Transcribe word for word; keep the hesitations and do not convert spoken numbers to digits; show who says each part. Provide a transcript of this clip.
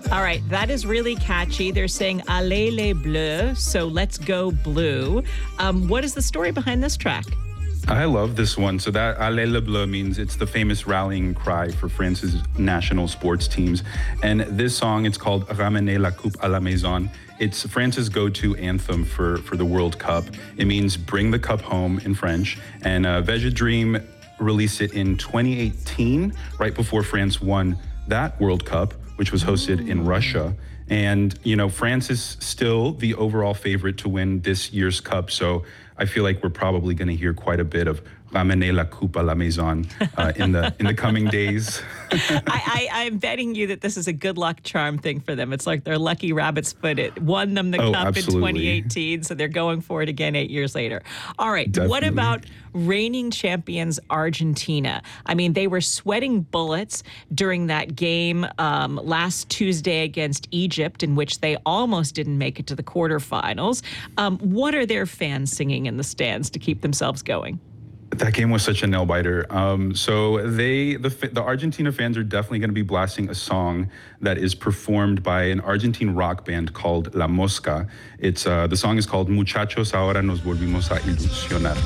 Speaker 1: All right, that is really catchy. They're saying Allez les Bleus, so let's go blue. Um, what is the story behind this track?
Speaker 2: I love this one. So that Allez les Bleus means it's the famous rallying cry for France's national sports teams. And this song, it's called Ramenez la coupe à la maison. It's France's go-to anthem for, for the World Cup. It means bring the cup home in French. And uh, Vega Dream released it in twenty eighteen, right before France won that World Cup, which was hosted in Russia. And, you know, France is still the overall favorite to win this year's cup. So I feel like we're probably going to hear quite a bit of Ramenez la coupe à la maison uh, in the in the coming days.
Speaker 1: I, I, I'm betting you that this is a good luck charm thing for them. It's like their lucky rabbit's foot. It won them the
Speaker 2: oh,
Speaker 1: cup
Speaker 2: absolutely.
Speaker 1: in twenty eighteen, so they're going for it again eight years later. All right,
Speaker 2: Definitely.
Speaker 1: What about reigning champions Argentina? I mean, they were sweating bullets during that game um, last Tuesday against Egypt, in which they almost didn't make it to the quarterfinals. Um, what are their fans singing in the stands to keep themselves going?
Speaker 2: That game was such a nail biter. Um, so they, the the Argentina fans are definitely going to be blasting a song that is performed by an Argentine rock band called La Mosca. It's uh, the song is called Muchachos Ahora Nos Volvimos a Ilusionar.